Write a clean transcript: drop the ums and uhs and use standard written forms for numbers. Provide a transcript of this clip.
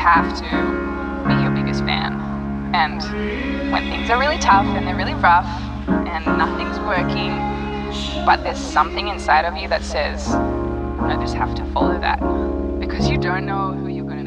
have to be your biggest fan. And when things are really tough and they're really rough and nothing's working, but there's something inside of you that says, I just have to follow that. Because you don't know who you're going to